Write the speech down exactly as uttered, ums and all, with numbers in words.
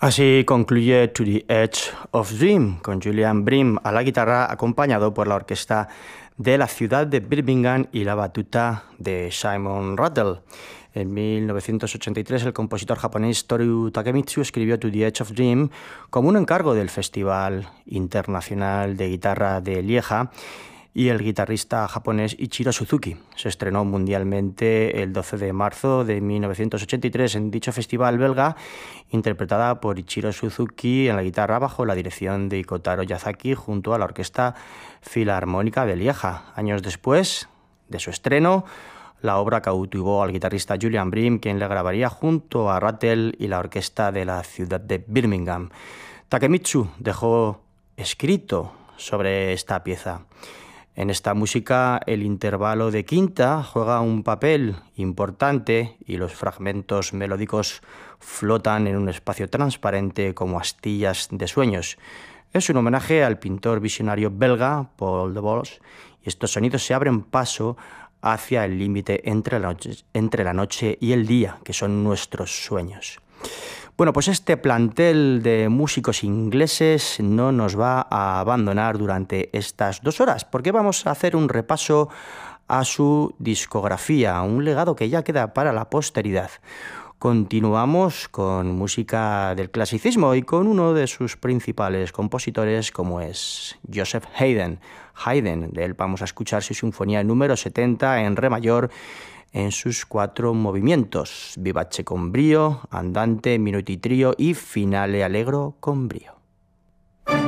Así concluye To the Edge of Dream, con Julian Bream a la guitarra, acompañado por la orquesta de la ciudad de Birmingham y la batuta de Simon Rattle. En mil novecientos ochenta y tres, el compositor japonés Toru Takemitsu escribió To the Edge of Dream como un encargo del Festival Internacional de Guitarra de Lieja, y el guitarrista japonés Ichiro Suzuki. Se estrenó mundialmente el doce de marzo de mil novecientos ochenta y tres en dicho festival belga, interpretada por Ichiro Suzuki en la guitarra bajo la dirección de Kotaro Yazaki junto a la Orquesta Filarmónica de Lieja. Años después de su estreno, la obra cautivó al guitarrista Julian Bream, quien le grabaría junto a Rattle y la orquesta de la ciudad de Birmingham. Takemitsu dejó escrito sobre esta pieza: en esta música el intervalo de quinta juega un papel importante y los fragmentos melódicos flotan en un espacio transparente como astillas de sueños. Es un homenaje al pintor visionario belga Paul Debord, y estos sonidos se abren paso hacia el límite entre la noche, entre la noche y el día, que son nuestros sueños. Bueno, pues este plantel de músicos ingleses no nos va a abandonar durante estas dos horas, porque vamos a hacer un repaso a su discografía, un legado que ya queda para la posteridad. Continuamos con música del clasicismo y con uno de sus principales compositores, como es Joseph Haydn. Haydn, de él vamos a escuchar su sinfonía número setenta en re mayor, en sus cuatro movimientos: vivace con brío, andante, minuto y trío y finale allegro con brío.